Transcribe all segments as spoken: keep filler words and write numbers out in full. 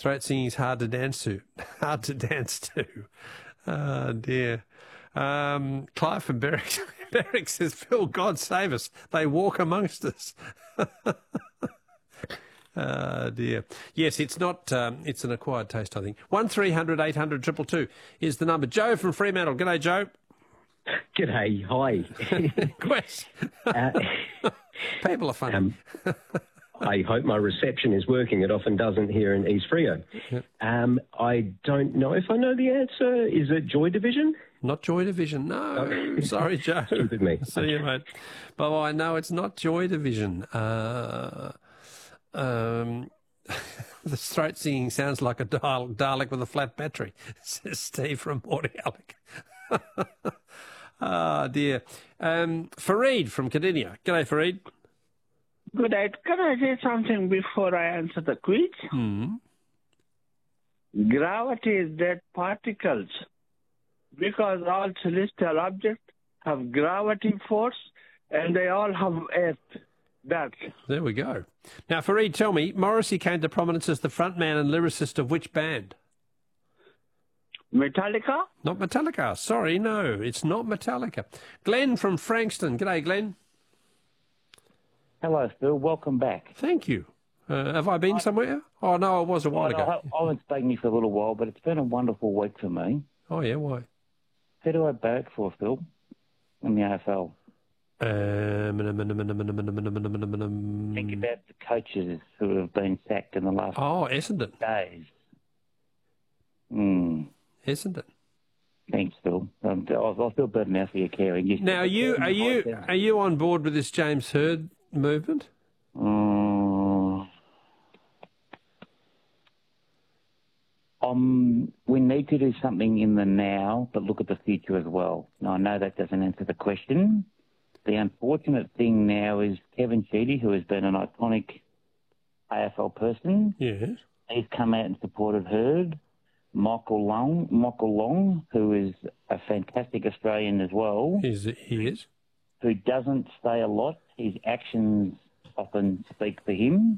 Throat singing is hard to dance to. Hard to dance to. Oh, dear. Um, Clive from Berwick, Berwick says, Phil, God save us. They walk amongst us. Oh, dear. Yes, it's not, um, it's an acquired taste, I think. one three hundred eight hundred two two two is the number. Joe from Fremantle. G'day, Joe. G'day, hi. Quest. uh, People are funny. Um, I hope my reception is working. It often doesn't here in East Freo. Yep. Um, I don't know if I know the answer. Is it Joy Division? Not Joy Division, no. Oh. Sorry, Joe. Stupid me. See you, mate. But I know it's not Joy Division. Uh, um, the throat singing sounds like a Dalek with a flat battery, says Steve from Mordialloc. Ah, oh, dear. Um, Fareed from Cardinia. G'day, Fareed. Good day. Can I say something before I answer the quiz? Hmm. Gravity is that particles, because all celestial objects have gravity force and they all have earth. That. There we go. Now, Fareed, tell me, Morrissey came to prominence as the frontman and lyricist of which band? Metallica? Not Metallica. Sorry, no, it's not Metallica. Glenn from Frankston. G'day, Glenn. Hello, Phil. Welcome back. Thank you. Uh, have I been I, somewhere? Oh, no, it was a while I, ago. I, I haven't spoken to you for a little while, but it's been a wonderful week for me. Oh, yeah, why? Who do I barrack for, Phil, in the A F L? Um, Think about the coaches who have been sacked in the last oh, Essendon. days. Mm. Essendon. Thanks, Phil. Um, I feel better now for your caring. You now, are you are you are you on board with this James Hird movement? Um, um, we need to do something in the now, but look at the future as well. Now, I know that doesn't answer the question. The unfortunate thing now is Kevin Sheedy, who has been an iconic A F L person. Yes. He's come out and supported Hird. Michael Long, Michael Long, who is a fantastic Australian as well. He's, he is. Who doesn't say a lot. His actions often speak for him.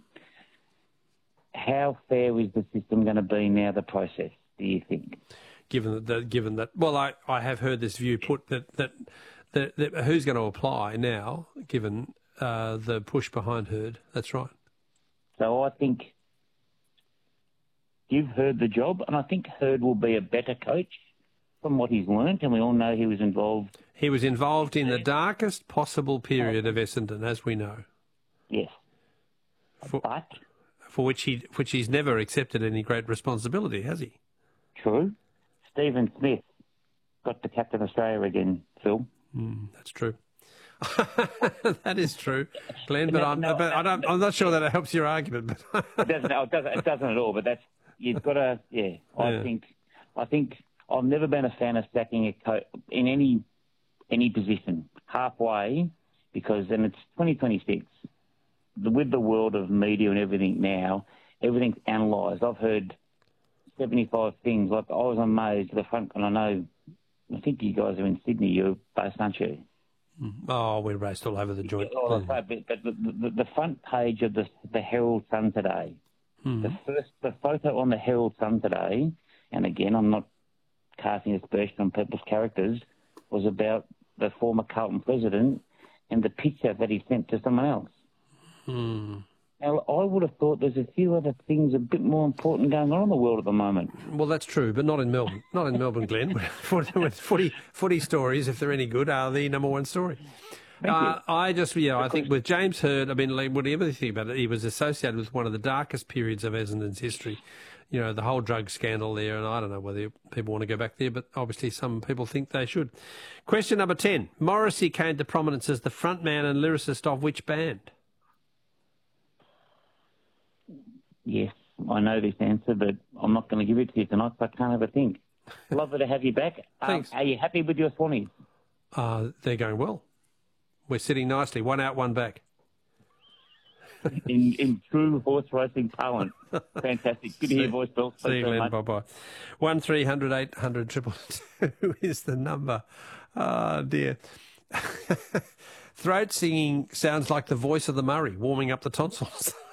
How fair is the system going to be now, the process, do you think? Given that, that given that, well, I, I have heard this view put that, that, that, that who's going to apply now, given uh, the push behind Hird. That's right. So I think you've heard the job, and I think Hird will be a better coach from what he's learnt, and we all know he was involved. He was involved in the darkest possible period of Essendon, as we know. Yes. For, but for which he which he's never accepted any great responsibility, has he? True. Stephen Smith got to captain Australia again, Phil. Mm, that's true. That is true, Glenn. But, I'm, no, but I don't, I'm not sure that it helps your argument. But it doesn't. It doesn't. It doesn't at all. But that's you've got to. Yeah, I yeah. think. I think I've never been a fan of sacking a coach in any any position halfway, because then it's twenty twenty-six. With the world of media and everything now, everything's analysed. I've heard seventy-five things. Like I was amazed at the front, and I know. I think you guys are in Sydney. You're based, aren't you? Oh, we're raced all over the joint. Oh, but the, the, the front page of the the Herald Sun today, mm. the first the photo on the Herald Sun today, and again, I'm not casting aspersion on people's characters, was about the former Carlton president and the picture that he sent to someone else. Mm. Now, I would have thought there's a few other things a bit more important going on in the world at the moment. Well, that's true, but not in Melbourne. Not in Melbourne, Glenn. footy, footy stories, if they're any good, are the number one story. Uh, I just, yeah, I think with James Hird, I mean, whatever you think about it, he was associated with one of the darkest periods of Essendon's history. You know, the whole drug scandal there, and I don't know whether people want to go back there, but obviously some people think they should. Question number ten. Morrissey came to prominence as the frontman and lyricist of which band? Yes, I know this answer, but I'm not going to give it to you tonight, so I can't have a think. Lovely to have you back. Thanks. Um, are you happy with your Swannies? Uh, they're going well. We're sitting nicely, one out, one back. in, in true horse racing talent. Fantastic. Good to hear your voice, Bill. See you, Glenn. Bye-bye. one three hundred eight hundred two two two is the number. Oh, dear. Throat singing sounds like the voice of the Murray warming up the tonsils.